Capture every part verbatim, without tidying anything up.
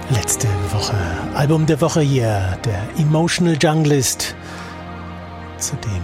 Letzte Woche, Album der Woche hier, der Emotional Junglist. Zudem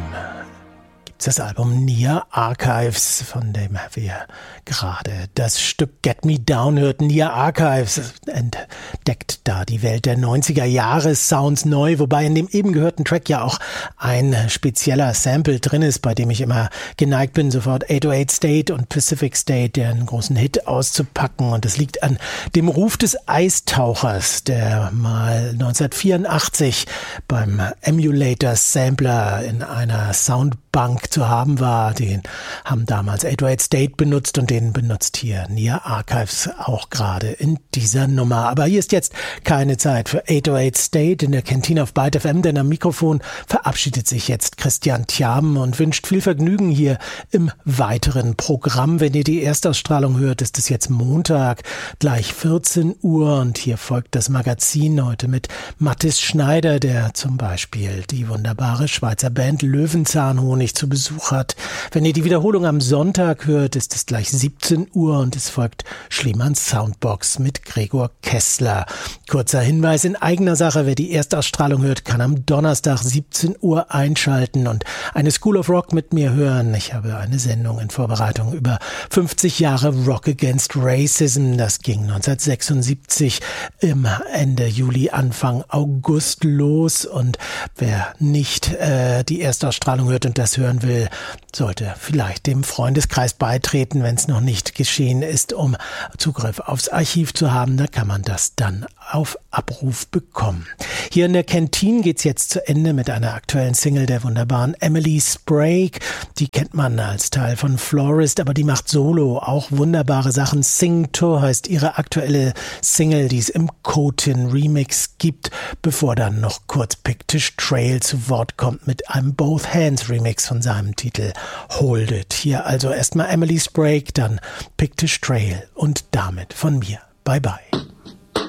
gibt es das Album Near Archives, von dem wir gerade das Stück Get Me Down hörten. Near Archives entdeckt da die Welt der neunziger Jahre Sounds neu, wobei in dem eben gehörten Track ja auch ein spezieller Sample drin ist, bei dem ich immer geneigt bin, sofort acht null acht State und Pacific State, deren großen Hit, auszupacken. Und es liegt an dem Ruf des Eistauchers, der mal neunzehnhundertvierundachtzig beim Emulator Sampler in einer Soundbank zu haben war. Den haben damals acht null acht State benutzt und den benutzt hier Near Archives auch gerade in dieser Nummer. Aber hier ist jetzt keine Zeit für acht null acht State in der Kantine auf Byte F M, denn am Mikrofon verabschiedet sich jetzt Christian Tjaben und wünscht viel Vergnügen hier im weiteren Programm. Wenn ihr die Erstausstrahlung hört, ist es jetzt Montag, gleich vierzehn Uhr, und hier folgt das Magazin heute mit Mathis Schneider, der zum Beispiel die wunderbare Schweizer Band Löwenzahnhonig zu Besuch hat. Wenn ihr die Wiederholung am Sonntag hört, ist es gleich siebzehn Uhr und es folgt Schliemanns Soundbox mit Gregor Kessler. Kurzer Hinweis in eigener Sache: Wer die Erstausstrahlung hört, kann am Donnerstag siebzehn Uhr einschalten und eine School of Rock mit mir hören. Ich habe eine Sendung in Vorbereitung über fünfzig Jahre Rock Against Racism. Das ging neunzehnhundertsechsundsiebzig im Ende Juli, Anfang August los, und wer nicht äh, die Erstausstrahlung hört und das hören will, sollte vielleicht dem Freundeskreis beitreten, wenn es noch nicht geschehen ist, um Zugriff aufs Archiv zu haben. Da kann man das dann auf Abruf bekommen. Hier in der Kantine geht's jetzt zu Ende mit einer aktuellen Single der wunderbaren Emily Sprague. Die kennt man als Teil von Florist, aber die macht solo auch wunderbare Sachen. Sing To heißt ihre aktuelle Single, die es im Cotin Remix gibt, bevor dann noch kurz Pictish Trail zu Wort kommt mit einem Both Hands Remix von seinem Titel Hold It. Hier also erstmal Emily Sprague, dann Pictish Trail und damit von mir. Bye bye.